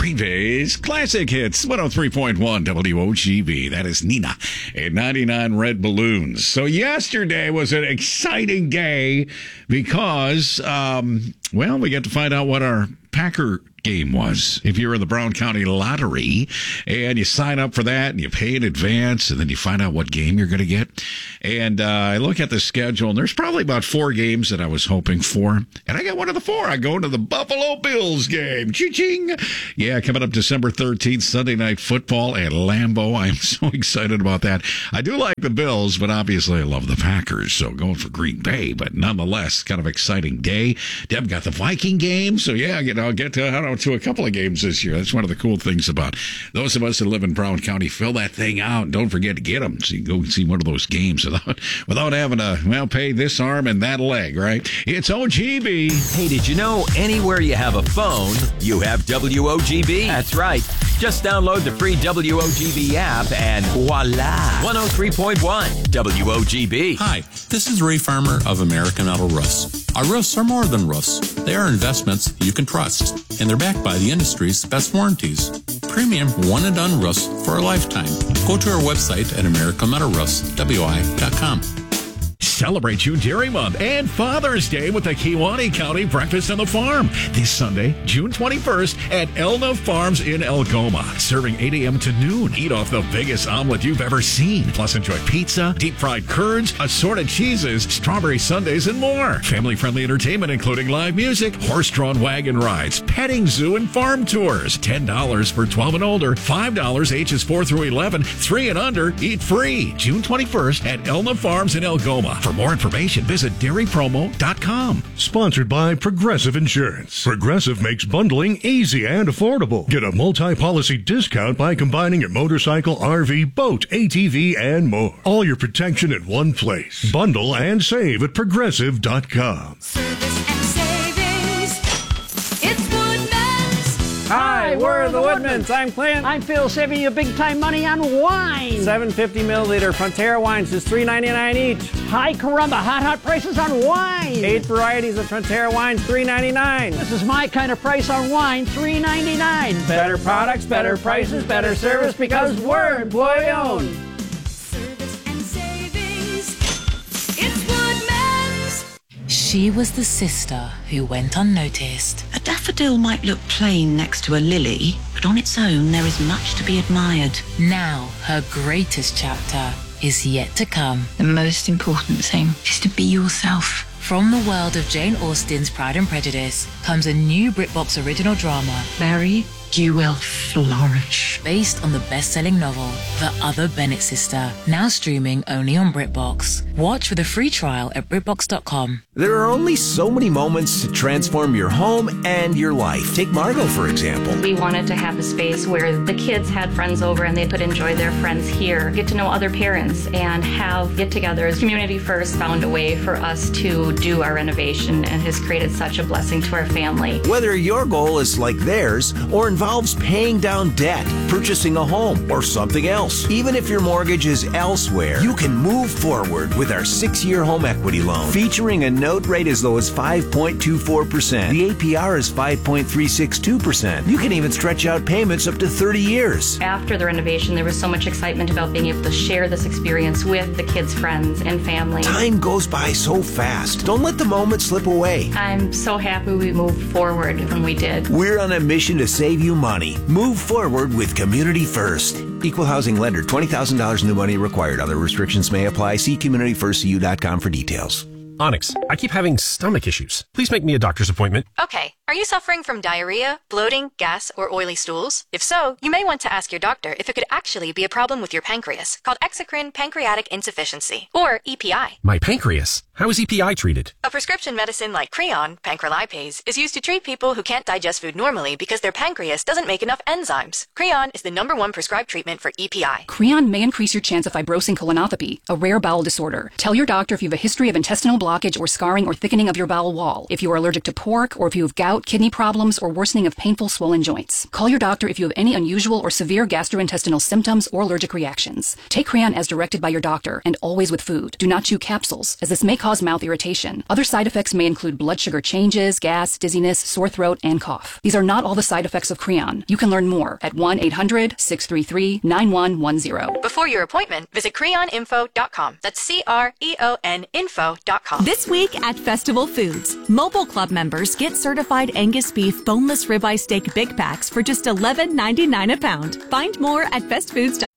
Green Bay's Classic Hits, 103.1 WOGB. That is Nina at 99 Red Balloons. So yesterday was an exciting day because, we got to find out what our Packer game was. If you're in the Brown County Lottery and you sign up for that and you pay in advance and then you find out what game you're going to get. And I look at the schedule and there's probably about 4 games that I was hoping for. And I got one of the 4. I go to the Buffalo Bills game. Ching! Yeah, coming up December 13th, Sunday Night Football at Lambeau. I'm so excited about that. I do like the Bills, but obviously I love the Packers. So going for Green Bay, but nonetheless, kind of exciting day. Deb got the Viking game. So yeah, I'll get to a couple of games this year. That's one of the cool things about those of us that live in Brown County. Fill that thing out and don't forget to get them so you can go see one of those games without having to, pay this arm and that leg, right? It's OGB. Hey, did you know anywhere you have a phone, you have WOGB? That's right. Just download the free WOGB app and voila, 103.1 WOGB. Hi, this is Ray Farmer of American Metal Roofs. Our roofs are more than roofs. They are investments you can trust, and they're backed by the industry's best warranties. Premium one-and-done roofs for a lifetime. Go to our website at americanmetalroofswi.com. Celebrate June Dairy Month and Father's Day with the Kewaunee County Breakfast on the Farm this Sunday, June 21st at Elna Farms in Algoma. Serving 8 a.m. to noon. Eat off the biggest omelet you've ever seen. Plus enjoy pizza, deep-fried curds, assorted cheeses, strawberry sundaes, and more. Family-friendly entertainment including live music, horse-drawn wagon rides, petting zoo, and farm tours. $10 for 12 and older, $5 ages 4 through 11, 3 and under, eat free. June 21st at Elna Farms in Algoma. For more information, visit dairypromo.com. Sponsored by Progressive Insurance. Progressive makes bundling easy and affordable. Get a multi-policy discount by combining your motorcycle, RV, boat, ATV, and more. All your protection in one place. Bundle and save at Progressive.com. Service and savings. It's Woodman's. Hi, we're the Woodmans. I'm Clint. I'm Phil, saving you big time money on wine. 750 milliliter Frontera wines, just $3.99 each. Hi, caramba, hot prices on wine. 8 varieties of Frontera wines, $3.99. This is my kind of price on wine, $3.99. Better products, better prices, better service, because we're employee-owned. Service and savings. It's Woodman's. She was the sister who went unnoticed. A daffodil might look plain next to a lily, but on its own there is much to be admired. Now her greatest chapter is yet to come. The most important thing is to be yourself. From the world of Jane Austen's Pride and Prejudice comes a new BritBox original drama, Mary, you will flourish. based on the best-selling novel The Other Bennett Sister, now streaming only on BritBox. Watch with a free trial at BritBox.com. There are only so many moments to transform your home and your life. Take Margot, for example. We wanted to have a space where the kids had friends over and they could enjoy their friends here, get to know other parents, and have get-togethers. Community First found a way for us to do our renovation and has created such a blessing to our family. Whether your goal is like theirs or involves paying down debt, purchasing a home, or something else, even if your mortgage is elsewhere, you can move forward with our 6-year home equity loan. Featuring a note rate as low as 5.24%. The APR is 5.362%. You can even stretch out payments up to 30 years. After the renovation, there was so much excitement about being able to share this experience with the kids' friends and family. Time goes by so fast. Don't let the moment slip away. I'm so happy we moved forward when we did. We're on a mission to save you money. Move forward with Community First. Equal housing lender. $20,000 new money required. Other restrictions may apply. See communityfirstcu.com for details. Onyx, I keep having stomach issues. Please make me a doctor's appointment. Okay. Are you suffering from diarrhea, bloating, gas, or oily stools? If so, you may want to ask your doctor if it could actually be a problem with your pancreas, called exocrine pancreatic insufficiency, or EPI. My pancreas? How is EPI treated? A prescription medicine like Creon, pancrelipase, is used to treat people who can't digest food normally because their pancreas doesn't make enough enzymes. Creon is the #1 prescribed treatment for EPI. Creon may increase your chance of fibrosing colonopathy, a rare bowel disorder. Tell your doctor if you have a history of intestinal blockage or scarring or thickening of your bowel wall, if you are allergic to pork, or if you have gout, throat, kidney problems, or worsening of painful swollen joints. Call your doctor if you have any unusual or severe gastrointestinal symptoms or allergic reactions. Take Creon as directed by your doctor and always with food. Do not chew capsules, as this may cause mouth irritation. Other side effects may include blood sugar changes, gas, dizziness, sore throat, and cough. These are not all the side effects of Creon. You can learn more at 1-800-633-9110. Before your appointment, visit creoninfo.com. That's CREON info.com. This week at Festival Foods, Mobile Club members get certified Angus beef boneless ribeye steak big packs for just $11.99 a pound. Find more at bestfoods.com.